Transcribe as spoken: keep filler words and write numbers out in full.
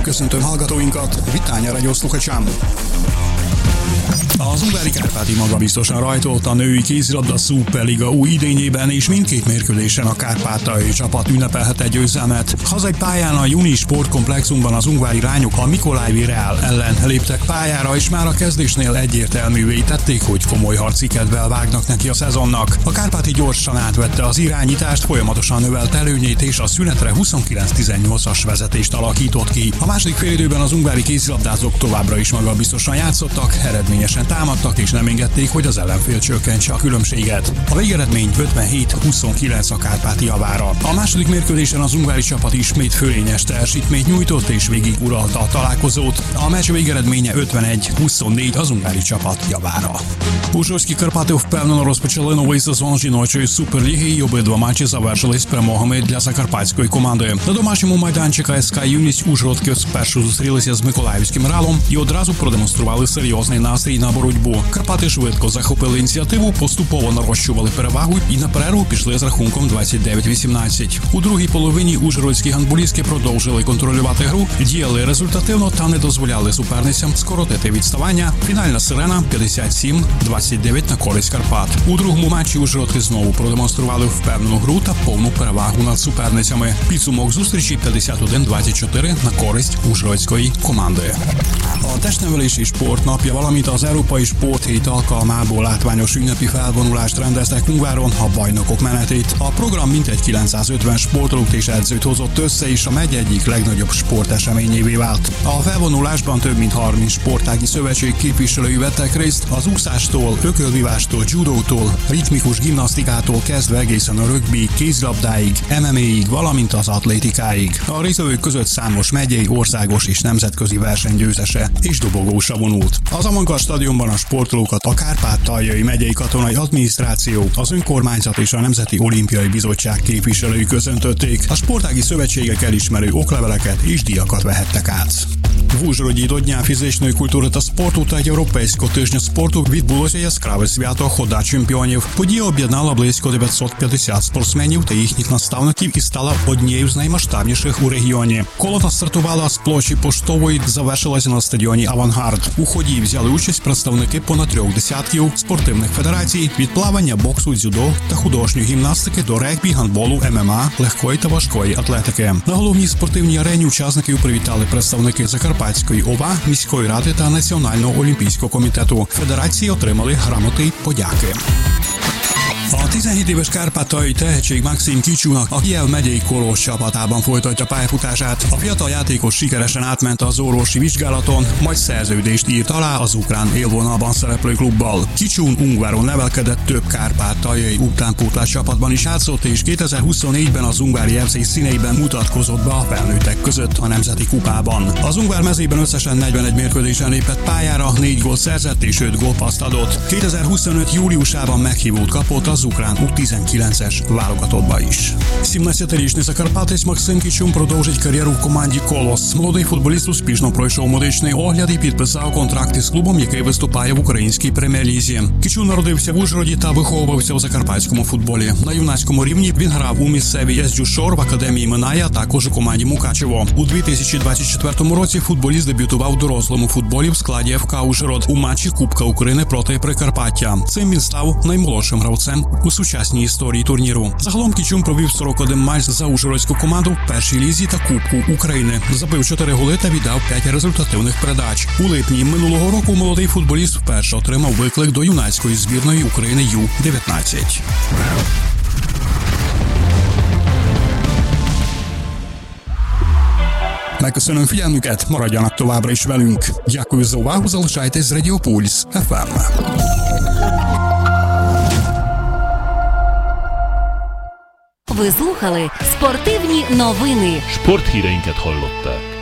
köszöntöm hallgatóinkat, Vitánya Radio Sluchačám. Az Ungvári Kárpáti magabiztosan rajtolt a női kézilabda szuperliga új idényében, és mindkét mérkőzésen a kárpátaljai csapat ünnepelhet győzelmet. Hazai pályán a Juni Sportkomplexumban az ungvári lányok a Mikolajvi Reál ellen léptek pályára, és már a kezdésnél egyértelművé tették, hogy komoly harci kedvel vágnak neki a szezonnak. A Kárpáti gyorsan átvette az irányítást, folyamatosan növelt előnyét, és a szünetre huszonkilenc tizennyolcas vezetést alakított ki. A második félidőben az ungvári kézilabdázók továbbra is magabiztosan játszottak, eredményesen támadtak, és nem engedték, hogy az ellenfél csökkentse a különbséget. A végeredmény ötvenhét huszonkilenc a Kárpáti javára. A második mérkőzésen az ungvári csapat ismét fölényes teljesítményt nyújtott, és végig uralta a találkozót. A meccs végeredménye ötvenegy huszonnégy az ungvári csapat javára. Ужгородські Карпати впевнено розпочали новий сезон жіночої суперліги, і обидва матчі завершились перемогами для закарпатської команди. На домашньому майданчику ес ка «Юність» ужгородки спершу зустрілися з Миколаївським «Реалом» і одразу продемонстрували серйозний настрій на боротьбу. Карпати швидко захопили ініціативу, поступово нарощували перевагу і на перерву пішли з рахунком двадцять дев'ять вісімнадцять. У другій половині ужгородські гандболістки продовжили контролювати гру, діяли результативно та не дозволяли суперницям скоротити відставання. Фінальна сирена п'ятдесят сім двадцять дев'ять на користь Карпат. У другому матчі ужгородки знову продемонстрували впевнену гру та повну перевагу над суперницями. Підсумок зустрічі п'ятдесят один двадцять чотири на користь ужгородської команди. A testnevelési sportnapja, valamint az Európai Sporthét alkalmából látványos ünnepi felvonulást rendeztek Ungváron a bajnokok menetét. A program mintegy kilencszázötven sportolót és edzőt hozott össze, és a megye egyik legnagyobb sporteseményévé vált. A felvonulásban több mint harminc sportági szövetség képviselői vettek részt, az úszástól, ökölvívástól, judótól, ritmikus gimnasztikától kezdve egészen a rögbi, kézilabdáig, em em á-ig, valamint az atlétikáig. A résztvevők között számos megyei, országos és nemzetközi versenygyőzese és dobogósa vonult. Az Amanka stadionban a sportolókat a Kárpátaljai megyei katonai adminisztráció, az önkormányzat és a Nemzeti Olimpiai Bizottság képviselői köszöntötték. A sportági szövetségek elismerő okleveleket és díjakat vehettek át. В Ужгороді до Дня фізичної культури та спорту та Європейського тижня спорту відбулося яскраве свято Хода чемпіонів. Подія об'єднала близько дев'ятсот п'ятдесят спортсменів та їхніх наставників і стала однією з наймасштабніших у регіоні. Колона стартувала з площі Поштової, завершилася на стадіоні «Авангард». У ході взяли участь представники понад трьох десятків спортивних федерацій від плавання, боксу, дзюдо та художньої гімнастики до регбі, гандболу, ем ем а, легкої та важкої атлетики. На головній спортивній арені учасників привітали представники Закарпатської ОВА, міської ради та Національного олімпійського комітету. Федерації отримали грамоти й подяки. A tizenhét éves kárpátaljai tehetség Maxim Kicsúnak a Kijev megyei Kolos csapatában folytatja pályafutását. A fiatal játékos sikeresen átment az orvosi vizsgálaton, majd szerződést írt alá az ukrán élvonalban szereplő klubbal. Kicsún Ungváron nevelkedett, több kárpátaljai utánpótlás csapatban is játszott, és kétezer-huszonnégyben az ungvári ef cé színeiben mutatkozott be a felnőttek között a Nemzeti Kupában. Az Ungvár mezében összesen negyvenegy mérkőzésen lépett pályára, négy gólt szerzett és öt gólpasszt adott. kétezer-huszonöt júliusában meghívót kapott az ukrán у tizenkilences válogatottba is. сімнадцятирічний закарпатець Максим Кічун продовжить кар'єру в команді «Колос». Молодий футболіст успішно пройшов медичний огляд і підписав контракт із клубом, який виступає в українській прем'єр-лізі. Кічун народився в Ужгороді та виховувався у закарпатському футболі. На юнацькому рівні він грав у місцевій ес Дюшор, в академії Миная, а також у команді Мукачево. У дві тисячі двадцять четвертому році футболіст дебютував в дорослому футболі в складі еф ка Ужгород у матчі Кубка України проти Прикарпаття. Цим він став наймолодшим гравцем у сучасній історії турніру. Загалом Кічун провів сорок один матч за ужгородську команду в першій лізі та Кубку України. Забив чотири голи та віддав п'ять результативних передач. У липні минулого року молодий футболіст вперше отримав виклик до юнацької збірної України ю дев'ятнадцять. Megköszönöm figyelmüket, maradjanak továbbra is velünk. Дякую за увагу, залишайтесь з Радіо Пульс еф ем. Ви слухали спортивні новини. Sporthíreinket hallották.